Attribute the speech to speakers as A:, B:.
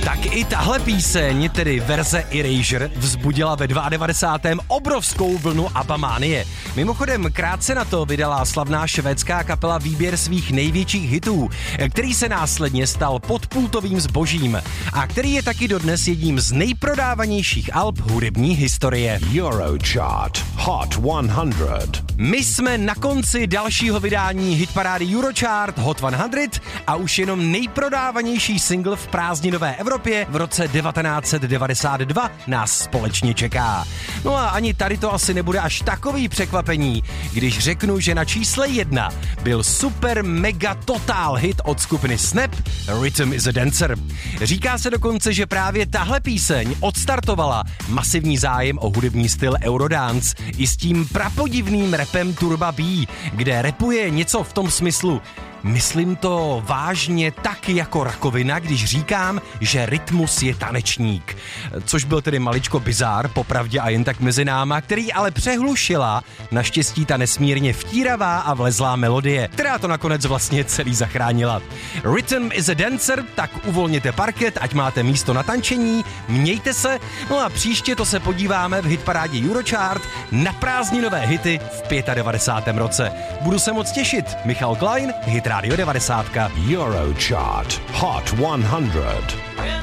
A: Tak i tahle píseň, tedy verze Erasure, vzbudila ve 92. obrovskou vlnu ABBA-mánie. Mimochodem, krátce na to vydala slavná švédská kapela výběr svých největchích hitů, který se následně stal podpultovým zbožím a který je taky dodnes jedním z nejprodávanějších alb hudební historie.
B: Eurochart Hot 100.
A: My jsme na konci dalšího vydání hitparády Eurochart Hot 100 a už jenom nejprodávanější single v prázdninové Evropě v roce 1992 nás společně čeká. No a ani tady to asi nebude až takový překvapení, když řeknu, že na čísle 1 byl super mega total hit od skupiny Snap Rhythm is a Dancer. Říká se dokonce, že právě tahle píseň odstartovala masivní zájem o hudební styl Eurodance i s tím prapodivným rapem Turba B, kde rapuje něco v tom smyslu: myslím to vážně tak jako rakovina, když říkám, že rytmus je tanečník. Což byl tedy maličko bizár, popravdě a jen tak mezi náma, který ale přehlušila naštěstí ta nesmírně vtíravá a vlezlá melodie, která to nakonec vlastně celý zachránila. Rhythm is a Dancer, tak uvolněte parket, ať máte místo na tančení, mějte se, no a příště to se podíváme v hitparádě Eurochart na prázdninové hity v 95. roce. Budu se moc těšit. Michal Klein, Hit Radio 90.
B: Eurochart Hot 100.